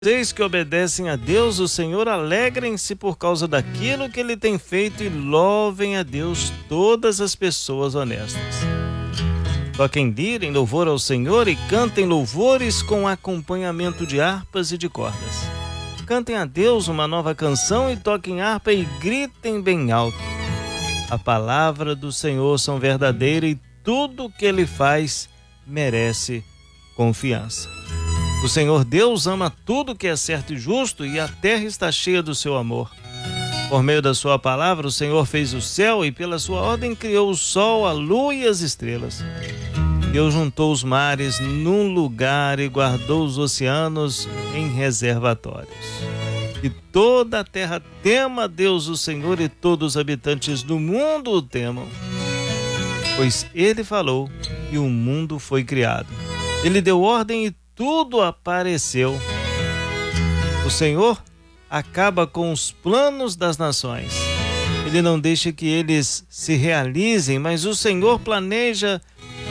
Vocês que obedecem a Deus, o Senhor, alegrem-se por causa daquilo que Ele tem feito e louvem a Deus todas as pessoas honestas. Toquem lira em louvor ao Senhor e cantem louvores com acompanhamento de harpas e de cordas. Cantem a Deus uma nova canção e toquem harpa e gritem bem alto. A palavra do Senhor são verdadeira e tudo o que Ele faz merece confiança. O Senhor Deus ama tudo que é certo e justo e a terra está cheia do seu amor. Por meio da sua palavra, o Senhor fez o céu e pela sua ordem criou o sol, a lua e as estrelas. Deus juntou os mares num lugar e guardou os oceanos em reservatórios. E toda a terra tema a Deus, o Senhor, e todos os habitantes do mundo o temam. Pois Ele falou e o mundo foi criado. Ele deu ordem e tudo apareceu. O Senhor acaba com os planos das nações. Ele não deixa que eles se realizem, mas o Senhor planeja,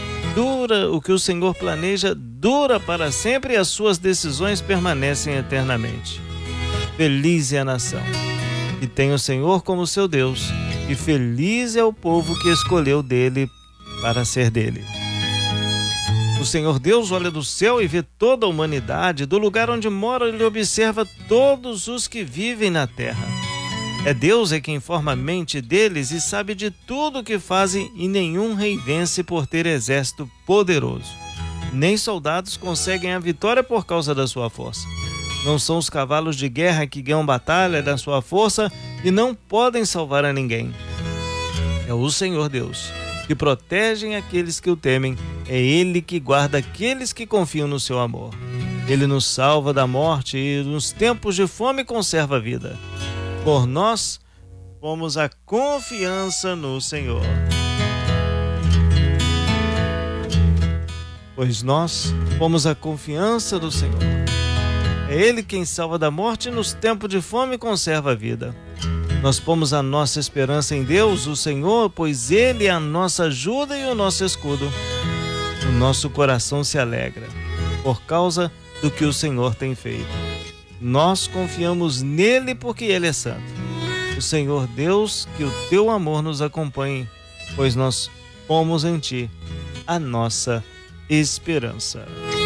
o que o Senhor planeja dura para sempre e as suas decisões permanecem eternamente. Feliz é a nação que tem o Senhor como seu Deus, e feliz é o povo que escolheu dele para ser dele. O Senhor Deus olha do céu e vê toda a humanidade. Do lugar onde mora, Ele observa todos os que vivem na terra. Deus é quem forma a mente deles e sabe de tudo o que fazem, e nenhum rei vence por ter exército poderoso. Nem soldados conseguem a vitória por causa da sua força. Não são os cavalos de guerra que ganham batalha da sua força e não podem salvar a ninguém. É o Senhor Deus que protege aqueles que o temem. É Ele que guarda aqueles que confiam no seu amor. Ele nos salva da morte e nos tempos de fome conserva a vida. Por nós, pomos a confiança no Senhor. Pois nós pomos a confiança no Senhor. É Ele quem salva da morte e nos tempos de fome conserva a vida. Nós pomos a nossa esperança em Deus, o Senhor, pois Ele é a nossa ajuda e o nosso escudo. O nosso coração se alegra por causa do que o Senhor tem feito. Nós confiamos nele porque Ele é santo. O Senhor Deus, que o teu amor nos acompanhe, pois nós pomos em Ti a nossa esperança.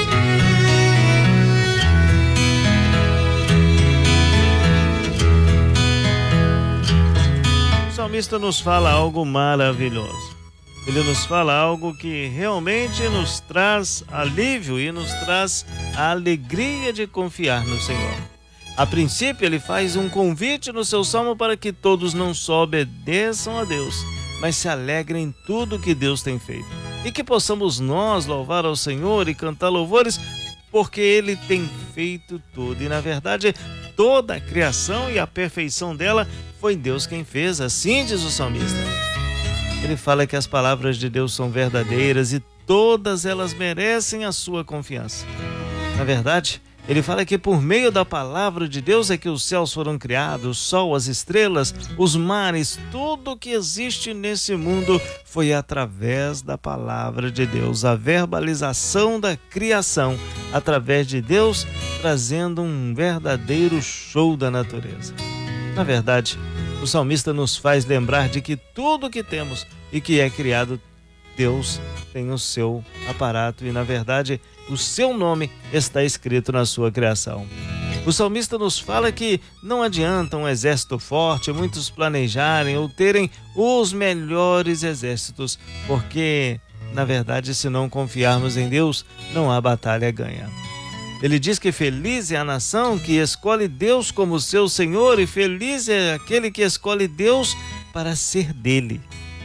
O salmista nos fala algo maravilhoso. Ele nos fala algo que realmente nos traz alívio e nos traz a alegria de confiar no Senhor. A princípio, ele faz um convite no seu salmo para que todos não só obedeçam a Deus, mas se alegrem em tudo que Deus tem feito. E que possamos nós louvar ao Senhor e cantar louvores, porque Ele tem feito tudo. E na verdade, toda a criação e a perfeição dela foi Deus quem fez, assim diz o salmista. Ele fala que as palavras de Deus são verdadeiras e todas elas merecem a sua confiança. Na verdade, ele fala que por meio da palavra de Deus é que os céus foram criados, o sol, as estrelas, os mares, tudo que existe nesse mundo foi através da palavra de Deus. A verbalização da criação através de Deus, trazendo um verdadeiro show da natureza. Na verdade, o salmista nos faz lembrar de que tudo que temos e que é criado, Deus tem o seu aparato e, na verdade, o seu nome está escrito na sua criação. O salmista nos fala que não adianta um exército forte, muitos planejarem ou terem os melhores exércitos, porque, na verdade, se não confiarmos em Deus, não há batalha ganha. Ele diz que feliz é a nação que escolhe Deus como seu Senhor e feliz é aquele que escolhe Deus para ser dele.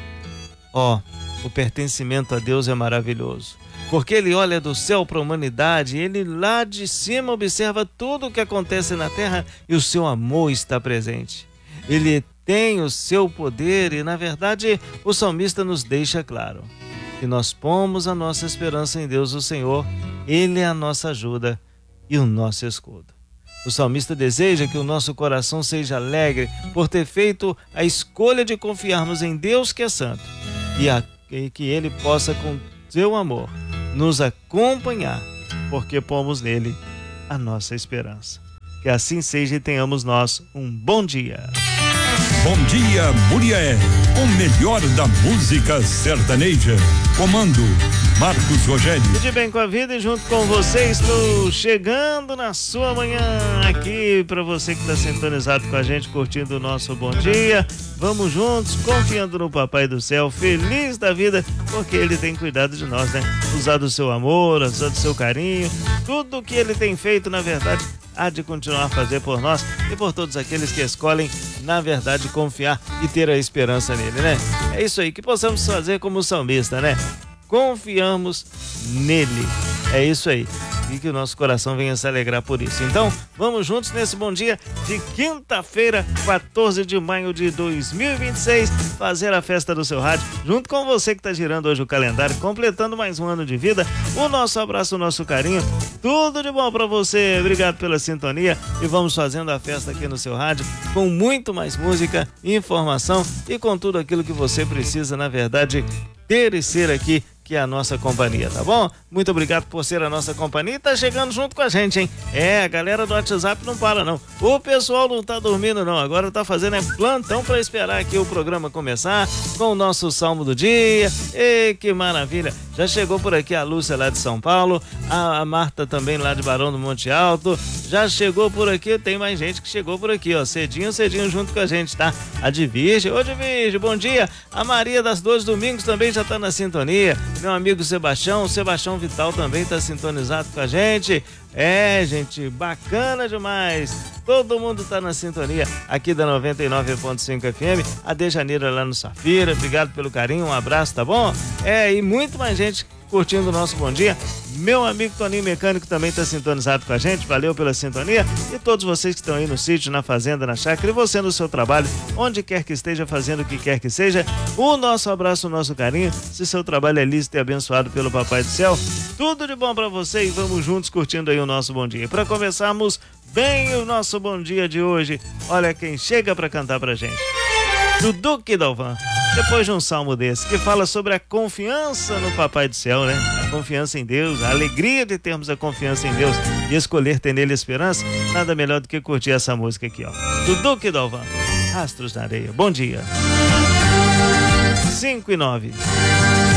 O pertencimento a Deus é maravilhoso, porque Ele olha do céu para a humanidade, Ele lá de cima observa tudo o que acontece na terra e o seu amor está presente. Ele tem o seu poder e, na verdade, o salmista nos deixa claro que nós pomos a nossa esperança em Deus, o Senhor. Ele é a nossa ajuda e o nosso escudo. O salmista deseja que o nosso coração seja alegre por ter feito a escolha de confiarmos em Deus que é santo e que Ele possa, com seu amor, nos acompanhar, porque pomos nele a nossa esperança. Que assim seja e tenhamos nós um bom dia. Bom dia, Murié, o melhor da música sertaneja. Comando, Marcos Rogério. De bem com a vida e junto com você estou chegando na sua manhã aqui para você que está sintonizado com a gente, curtindo o nosso bom dia. Vamos juntos, confiando no Papai do Céu, feliz da vida, porque Ele tem cuidado de nós, né? Usar do seu amor, usar do seu carinho, tudo que Ele tem feito, na verdade, há de continuar a fazer por nós e por todos aqueles que escolhem, na verdade, confiar e ter a esperança nele, né? É isso aí, que possamos fazer como o salmista, né? Confiamos nele. É isso aí. E que o nosso coração venha se alegrar por isso. Então, vamos juntos nesse bom dia de quinta-feira, 14 de maio de 2026, fazer a festa do seu rádio, junto com você que está girando hoje o calendário, completando mais um ano de vida. O nosso abraço, o nosso carinho, tudo de bom para você. Obrigado pela sintonia e vamos fazendo a festa aqui no seu rádio com muito mais música, informação e com tudo aquilo que você precisa, na verdade, ter e ser aqui, que é a nossa companhia, tá bom? Muito obrigado por ser a nossa companhia e tá chegando junto com a gente, hein? É, a galera do WhatsApp não para não, o pessoal não tá dormindo não, agora tá fazendo plantão para esperar aqui o programa começar com o nosso Salmo do Dia. E que maravilha, já chegou por aqui a Lúcia lá de São Paulo, a Marta também lá de Barão do Monte Alto, já chegou por aqui, tem mais gente que chegou por aqui, ó, cedinho junto com a gente, tá? A Divirge, ô Divirge, bom dia, a Maria das Dores Domingos também já tá na sintonia, meu amigo Sebastião, o Sebastião Vital também tá sintonizado com a gente. É, gente, bacana demais. Todo mundo tá na sintonia aqui da 99.5 FM. A Dejaneira lá no Safira, obrigado pelo carinho, um abraço, tá bom? É, e muito mais gente curtindo o nosso bom dia. Meu amigo Toninho Mecânico também está sintonizado com a gente, valeu pela sintonia. E todos vocês que estão aí no sítio, na fazenda, na chácara, e você no seu trabalho, onde quer que esteja, fazendo o que quer que seja, o nosso abraço, o nosso carinho. Se seu trabalho é lícito e abençoado pelo Papai do Céu, tudo de bom para você e vamos juntos curtindo aí o nosso bom dia. Para começarmos bem o nosso bom dia de hoje, olha quem chega para cantar pra gente. Do Duque Dalvan. Depois de um salmo desse, que fala sobre a confiança no Papai do Céu, né? A confiança em Deus, a alegria de termos a confiança em Deus e escolher ter nele esperança, nada melhor do que curtir essa música aqui, ó. Do Duque Dalvan, Rastros na Areia. Bom dia. 5:09.